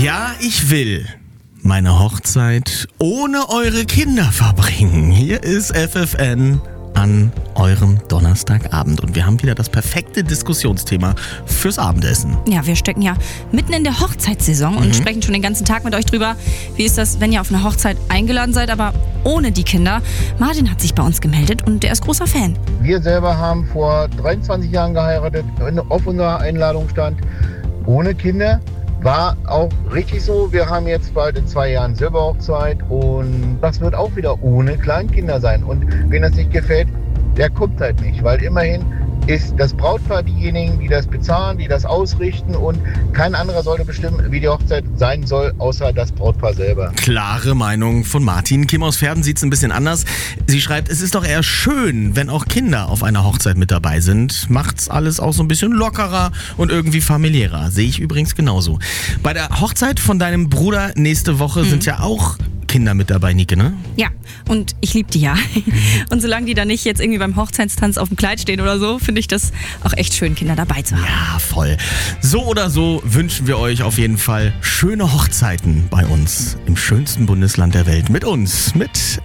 Ja, ich will meine Hochzeit ohne eure Kinder verbringen. Hier ist FFN an eurem Donnerstagabend und wir haben wieder das perfekte Diskussionsthema fürs Abendessen. Ja, wir stecken ja mitten in der Hochzeitssaison und sprechen schon den ganzen Tag mit euch drüber. Wie ist das, wenn ihr auf eine Hochzeit eingeladen seid, aber ohne die Kinder? Martin hat sich bei uns gemeldet und der ist großer Fan. Wir selber haben vor 23 Jahren geheiratet, auf unserer Einladung stand ohne Kinder. War auch richtig so. Wir haben jetzt bald in 2 Jahren Silberhochzeit und das wird auch wieder ohne Kleinkinder sein. Und wen das nicht gefällt, der kommt halt nicht, weil immerhin ist das Brautpaar diejenigen, die das bezahlen, die das ausrichten und kein anderer sollte bestimmen, wie die Hochzeit sein soll, außer das Brautpaar selber. Klare Meinung von Martin. Kim aus Verden sieht es ein bisschen anders. Sie schreibt, es ist doch eher schön, wenn auch Kinder auf einer Hochzeit mit dabei sind. Macht's alles auch so ein bisschen lockerer und irgendwie familiärer. Sehe ich übrigens genauso. Bei der Hochzeit von deinem Bruder nächste Woche sind ja auch Kinder mit dabei, Nike, ne? Ja, und ich liebe die ja. Und solange die da nicht jetzt irgendwie beim Hochzeitstanz auf dem Kleid stehen oder so, finde ich das auch echt schön, Kinder dabei zu haben. Ja, voll. So oder so wünschen wir euch auf jeden Fall schöne Hochzeiten bei uns im schönsten Bundesland der Welt. Mit uns, mit